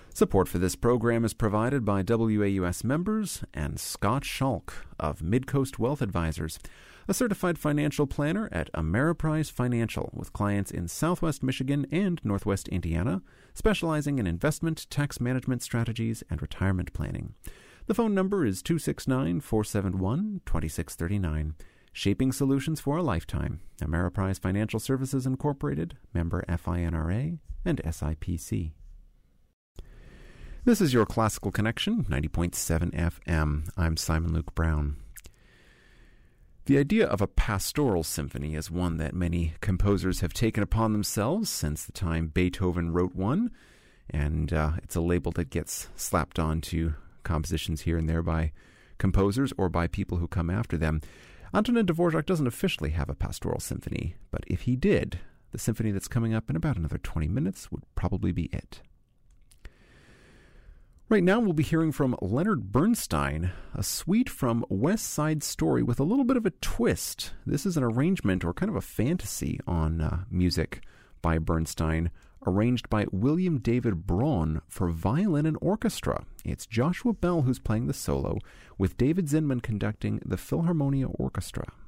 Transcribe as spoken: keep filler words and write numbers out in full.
Support for this program is provided by W A U S members and Scott Schalk of Midcoast Wealth Advisors, a certified financial planner at Ameriprise Financial with clients in Southwest Michigan and Northwest Indiana, specializing in investment, tax management strategies, and retirement planning. The phone number is two six nine, four seven one, two six three nine. Shaping solutions for a lifetime. Ameriprise Financial Services Incorporated, member F I N R A and S I P C. This is your Classical Connection, ninety point seven F M. I'm Simon Luke Brown. The idea of a pastoral symphony is one that many composers have taken upon themselves since the time Beethoven wrote one, and uh, it's a label that gets slapped onto compositions here and there by composers or by people who come after them. Antonin Dvorak doesn't officially have a pastoral symphony, but if he did, the symphony that's coming up in about another twenty minutes would probably be it. Right now we'll be hearing from Leonard Bernstein, a suite from West Side Story with a little bit of a twist. This is an arrangement or kind of a fantasy on uh, music by Bernstein, arranged by William David Braun for violin and orchestra. It's Joshua Bell who's playing the solo, with David Zinman conducting the Philharmonia Orchestra.